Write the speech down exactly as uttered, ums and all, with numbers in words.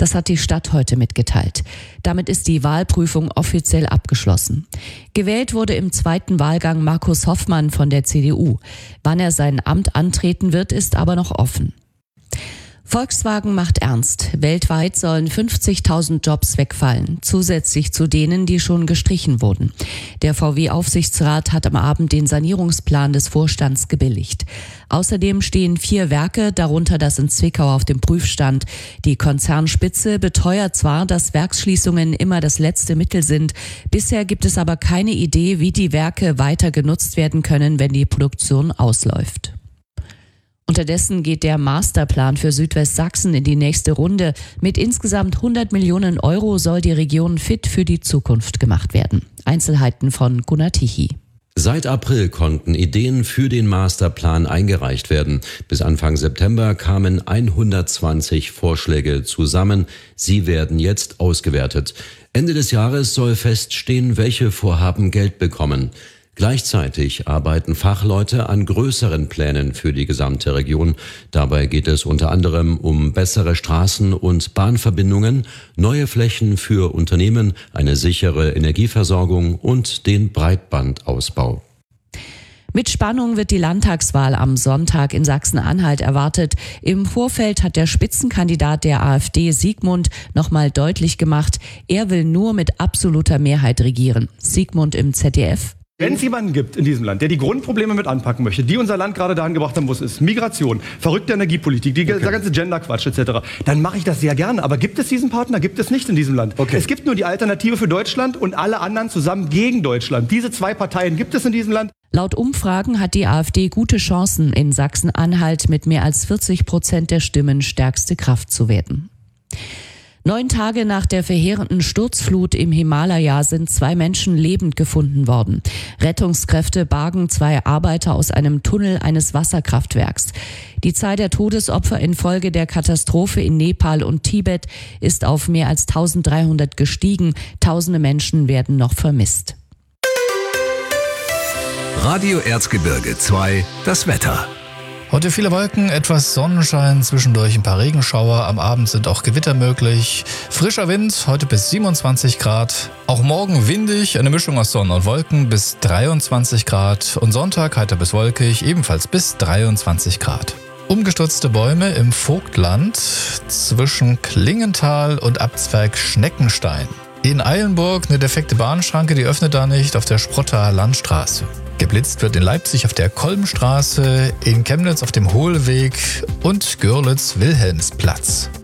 Das hat die Stadt heute mitgeteilt. Damit ist die Wahlprüfung offiziell abgeschlossen. Gewählt wurde im zweiten Wahlgang Markus Hoffmann von der C D U. Wann er sein Amt antreten wird, ist aber noch offen. Volkswagen macht ernst. Weltweit sollen fünfzigtausend Jobs wegfallen, zusätzlich zu denen, die schon gestrichen wurden. Der V W-Aufsichtsrat hat am Abend den Sanierungsplan des Vorstands gebilligt. Außerdem stehen vier Werke, darunter das in Zwickau, auf dem Prüfstand. Die Konzernspitze beteuert zwar, dass Werksschließungen immer das letzte Mittel sind. Bisher gibt es aber keine Idee, wie die Werke weiter genutzt werden können, wenn die Produktion ausläuft. Unterdessen geht der Masterplan für Südwestsachsen in die nächste Runde. Mit insgesamt hundert Millionen Euro soll die Region fit für die Zukunft gemacht werden. Einzelheiten von Gunnar Tichy. Seit April konnten Ideen für den Masterplan eingereicht werden. Bis Anfang September kamen hundertzwanzig Vorschläge zusammen. Sie werden jetzt ausgewertet. Ende des Jahres soll feststehen, welche Vorhaben Geld bekommen. Gleichzeitig arbeiten Fachleute an größeren Plänen für die gesamte Region. Dabei geht es unter anderem um bessere Straßen- und Bahnverbindungen, neue Flächen für Unternehmen, eine sichere Energieversorgung und den Breitbandausbau. Mit Spannung wird die Landtagswahl am Sonntag in Sachsen-Anhalt erwartet. Im Vorfeld hat der Spitzenkandidat der AfD, Sigmund, nochmal deutlich gemacht, er will nur mit absoluter Mehrheit regieren. Sigmund im Z D F. Wenn es jemanden gibt in diesem Land, der die Grundprobleme mit anpacken möchte, die unser Land gerade dahin gebracht haben muss, ist Migration, verrückte Energiepolitik, die, okay. der ganze Gender-Quatsch et cetera, dann mache ich das sehr gerne. Aber gibt es diesen Partner? Gibt es nicht in diesem Land. Okay. Es gibt nur die Alternative für Deutschland und alle anderen zusammen gegen Deutschland. Diese zwei Parteien gibt es in diesem Land. Laut Umfragen hat die AfD gute Chancen, in Sachsen-Anhalt mit mehr als vierzig Prozent der Stimmen stärkste Kraft zu werden. Neun Tage nach der verheerenden Sturzflut im Himalaya sind zwei Menschen lebend gefunden worden. Rettungskräfte bargen zwei Arbeiter aus einem Tunnel eines Wasserkraftwerks. Die Zahl der Todesopfer infolge der Katastrophe in Nepal und Tibet ist auf mehr als dreizehnhundert gestiegen. Tausende Menschen werden noch vermisst. Radio Erzgebirge zwei, das Wetter. Heute viele Wolken, etwas Sonnenschein, zwischendurch ein paar Regenschauer. Am Abend sind auch Gewitter möglich. Frischer Wind, heute bis siebenundzwanzig Grad. Auch morgen windig, eine Mischung aus Sonne und Wolken bis dreiundzwanzig Grad. Und Sonntag heiter bis wolkig, ebenfalls bis dreiundzwanzig Grad. Umgestürzte Bäume im Vogtland zwischen Klingenthal und Abzweig-Schneckenstein. In Eilenburg eine defekte Bahnschranke, die öffnet da nicht, auf der Sprotter Landstraße. Geblitzt wird in Leipzig auf der Kolbenstraße, in Chemnitz auf dem Hohlweg und Görlitz-Wilhelmsplatz.